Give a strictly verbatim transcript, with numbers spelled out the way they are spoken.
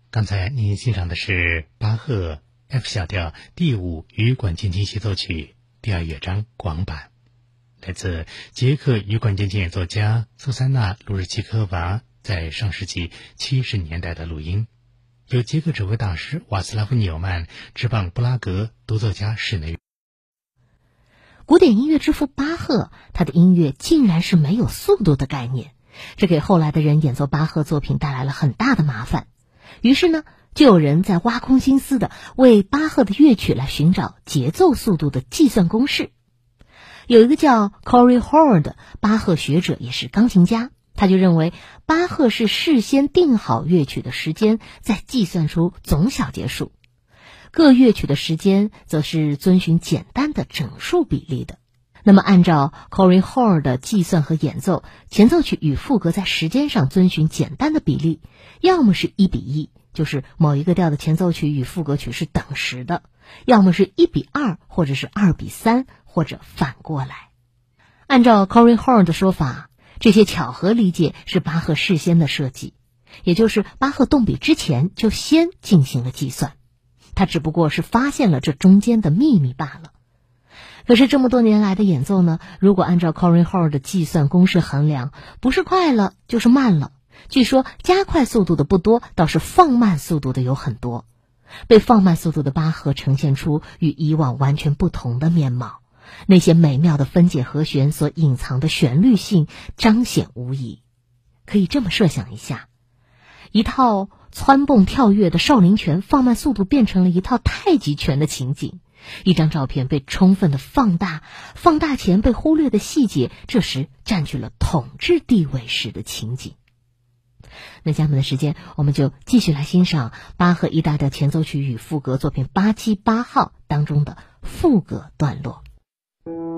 刚才您欣赏的是巴赫 F 小调第五羽管键琴协奏曲第二乐章广版，来自捷克羽管键琴演奏家苏珊娜·卢日奇科娃在上世纪七十年代的录音，由捷克指挥大师瓦茨拉夫·纽曼执棒布拉格独奏家室内。 古典音乐之父巴赫，他的音乐竟然是没有速度的概念，这给后来的人演奏巴赫作品带来了很大的麻烦。于是呢，就有人在挖空心思的为巴赫的乐曲来寻找节奏速度的计算公式。有一个叫 Corey Hall 的巴赫学者，也是钢琴家，他就认为巴赫是事先定好乐曲的时间，再计算出总小节数。各乐曲的时间则是遵循简单的整数比例的。那么按照 Corey Hall 的计算和演奏，前奏曲与副歌在时间上遵循简单的比例，要么是一比一，就是某一个调的前奏曲与副歌曲是等时的，要么是一比二，或者是二比三，或者反过来。按照 Corey Hall 的说法，这些巧合理解是巴赫事先的设计，也就是巴赫动笔之前就先进行了计算，他只不过是发现了这中间的秘密罢了。可是这么多年来的演奏呢，如果按照 Corey Hall 的计算公式衡量，不是快了就是慢了。据说加快速度的不多，倒是放慢速度的有很多。被放慢速度的巴赫呈现出与以往完全不同的面貌，那些美妙的分解和弦所隐藏的旋律性彰显无疑。可以这么设想一下，一套蹿蹦跳跃的少林拳放慢速度变成了一套太极拳的情景，一张照片被充分的放大，放大前被忽略的细节，这时占据了统治地位时的情景。那下面的时间，我们就继续来欣赏巴赫 E 大调前奏曲与副歌作品八七八号当中的副歌段落。